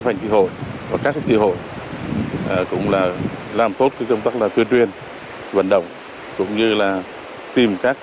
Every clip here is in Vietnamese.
Thành chi hội và các chi hội cũng là làm tốt cái công tác là tuyên truyền, vận động cũng như là tìm các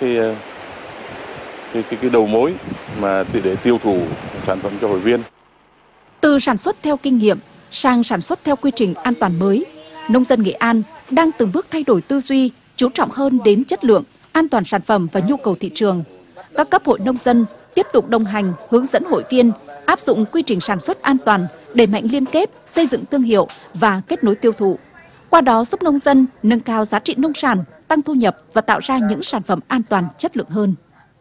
cái đầu mối mà để tiêu thụ sản phẩm cho hội viên. Từ sản xuất theo kinh nghiệm sang sản xuất theo quy trình an toàn mới, nông dân Nghệ An đang từng bước thay đổi tư duy, chú trọng hơn đến chất lượng, an toàn sản phẩm và nhu cầu thị trường. Các cấp hội nông dân tiếp tục đồng hành, hướng dẫn hội viên áp dụng quy trình sản xuất an toàn, đẩy mạnh liên kết, xây dựng thương hiệu và kết nối tiêu thụ. Qua đó giúp nông dân nâng cao giá trị nông sản, tăng thu nhập và tạo ra những sản phẩm an toàn, chất lượng hơn.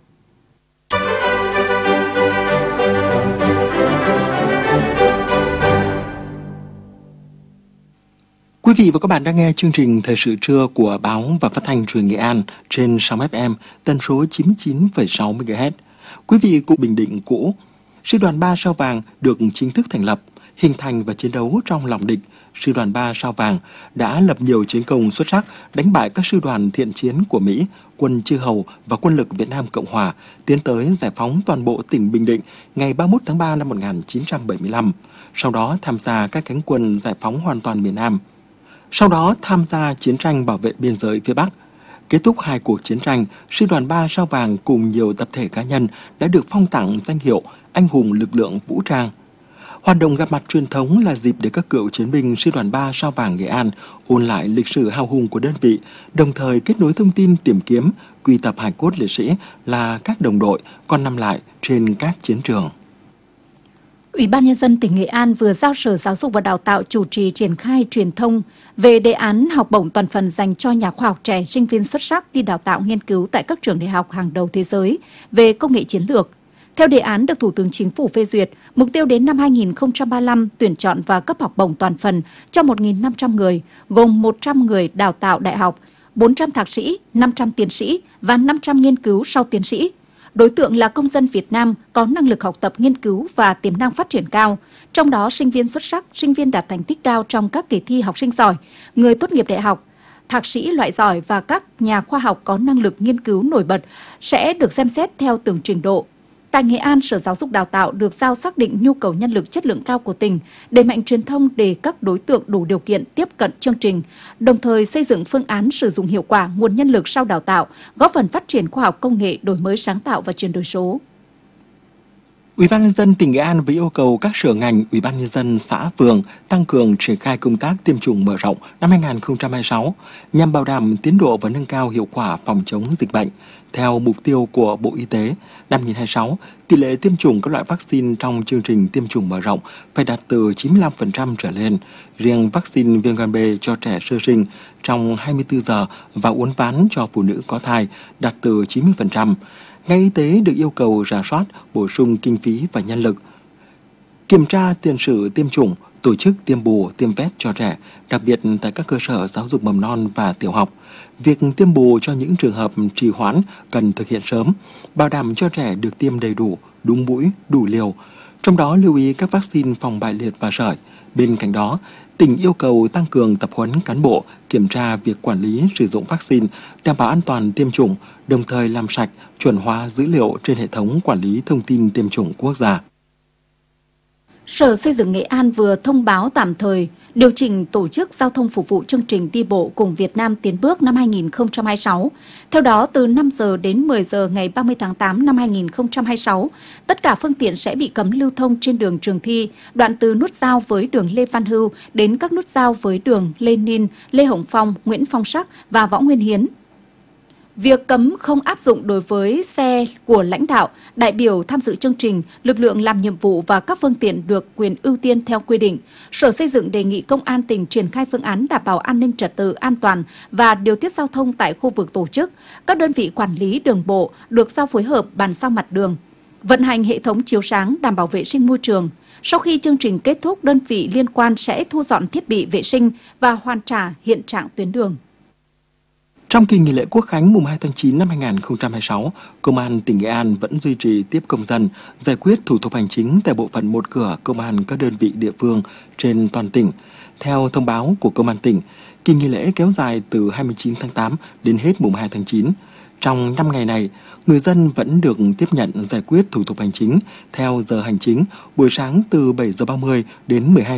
Quý vị và các bạn đang nghe chương trình Thời sự trưa của Báo và Phát thanh Truyền Nghệ An trên sóng FM tần số 99,6 MHz. Quý vị của Bình Định cũ, Sư đoàn 3 Sao Vàng được chính thức thành lập, hình thành và chiến đấu trong lòng địch. Sư đoàn 3 Sao Vàng đã lập nhiều chiến công xuất sắc, đánh bại các sư đoàn thiện chiến của Mỹ, quân Chư Hầu và quân lực Việt Nam Cộng Hòa, tiến tới giải phóng toàn bộ tỉnh Bình Định ngày 31 tháng 3 năm 1975. Sau đó tham gia các cánh quân giải phóng hoàn toàn miền Nam. Sau đó tham gia chiến tranh bảo vệ biên giới phía Bắc. Kết thúc 2 cuộc chiến tranh, Sư đoàn 3 Sao Vàng cùng nhiều tập thể cá nhân đã được phong tặng danh hiệu Anh hùng lực lượng vũ trang. Hoạt động gặp mặt truyền thống là dịp để các cựu chiến binh Sư đoàn 3 Sao Vàng Nghệ An ôn lại lịch sử hào hùng của đơn vị, đồng thời kết nối thông tin tìm kiếm, quy tập hài cốt liệt sĩ là các đồng đội còn nằm lại trên các chiến trường. Ủy ban Nhân dân tỉnh Nghệ An vừa giao Sở Giáo dục và Đào tạo chủ trì triển khai truyền thông về đề án học bổng toàn phần dành cho nhà khoa học trẻ sinh viên xuất sắc đi đào tạo nghiên cứu tại các trường đại học hàng đầu thế giới về công nghệ chiến lược. Theo đề án được Thủ tướng Chính phủ phê duyệt, mục tiêu đến năm 2035 tuyển chọn và cấp học bổng toàn phần cho 1.500 người, gồm 100 người đào tạo đại học, 400 thạc sĩ, 500 tiến sĩ và 500 nghiên cứu sau tiến sĩ. Đối tượng là công dân Việt Nam có năng lực học tập nghiên cứu và tiềm năng phát triển cao, trong đó sinh viên xuất sắc, sinh viên đạt thành tích cao trong các kỳ thi học sinh giỏi, người tốt nghiệp đại học, thạc sĩ loại giỏi và các nhà khoa học có năng lực nghiên cứu nổi bật sẽ được xem xét theo từng trình độ. Tại Nghệ An, Sở Giáo dục Đào tạo được giao xác định nhu cầu nhân lực chất lượng cao của tỉnh, đẩy mạnh truyền thông để các đối tượng đủ điều kiện tiếp cận chương trình, đồng thời xây dựng phương án sử dụng hiệu quả nguồn nhân lực sau đào tạo, góp phần phát triển khoa học công nghệ, đổi mới sáng tạo và chuyển đổi số. Ủy ban Nhân dân tỉnh Nghệ An với yêu cầu các sở ngành, Ủy ban Nhân dân xã, phường tăng cường triển khai công tác tiêm chủng mở rộng năm 2026 nhằm bảo đảm tiến độ và nâng cao hiệu quả phòng chống dịch bệnh. Theo mục tiêu của Bộ Y tế, năm 2026, tỷ lệ tiêm chủng các loại vaccine trong chương trình tiêm chủng mở rộng phải đạt từ 95% trở lên. Riêng vaccine viêm gan B cho trẻ sơ sinh trong 24 giờ và uốn ván cho phụ nữ có thai đạt từ 90%. Ngành y tế được yêu cầu rà soát, bổ sung kinh phí và nhân lực, kiểm tra tiền sử tiêm chủng, tổ chức tiêm bù, tiêm vét cho trẻ, đặc biệt tại các cơ sở giáo dục mầm non và tiểu học. Việc tiêm bù cho những trường hợp trì hoãn cần thực hiện sớm, bảo đảm cho trẻ được tiêm đầy đủ, đúng mũi, đủ liều. Trong đó lưu ý các vaccine phòng bại liệt và sởi. Bên cạnh đó, tỉnh yêu cầu tăng cường tập huấn cán bộ, kiểm tra việc quản lý sử dụng vaccine, đảm bảo an toàn tiêm chủng, đồng thời làm sạch, chuẩn hóa dữ liệu trên hệ thống quản lý thông tin tiêm chủng quốc gia. Sở Xây dựng Nghệ An vừa thông báo tạm thời điều chỉnh tổ chức giao thông phục vụ chương trình đi bộ cùng Việt Nam tiến bước năm 2026. Theo đó, từ 5 giờ đến 10 giờ ngày 30 tháng 8 năm 2026, tất cả phương tiện sẽ bị cấm lưu thông trên đường Trường Thi, đoạn từ nút giao với đường Lê Văn Hưu đến các nút giao với đường Lê Ninh, Lê Hồng Phong, Nguyễn Phong Sắc và Võ Nguyên Hiến. Việc cấm không áp dụng đối với xe của lãnh đạo, đại biểu tham dự chương trình, lực lượng làm nhiệm vụ và các phương tiện được quyền ưu tiên theo quy định. Sở Xây dựng đề nghị Công an tỉnh triển khai phương án đảm bảo an ninh trật tự, an toàn và điều tiết giao thông tại khu vực tổ chức. Các đơn vị quản lý đường bộ được giao phối hợp bàn giao mặt đường, vận hành hệ thống chiếu sáng đảm bảo vệ sinh môi trường. Sau khi chương trình kết thúc, đơn vị liên quan sẽ thu dọn thiết bị vệ sinh và hoàn trả hiện trạng tuyến đường. Trong kỳ nghỉ lễ Quốc khánh mùng 2 tháng 9 năm 2026, Công an tỉnh Nghệ An vẫn duy trì tiếp công dân, giải quyết thủ tục hành chính tại bộ phận một cửa Công an các đơn vị địa phương trên toàn tỉnh. Theo thông báo của Công an tỉnh, kỳ nghỉ lễ kéo dài từ 29 tháng 8 đến hết mùng 2 tháng 9. Trong 5 ngày này, người dân vẫn được tiếp nhận giải quyết thủ tục hành chính theo giờ hành chính buổi sáng từ 7:30 đến 12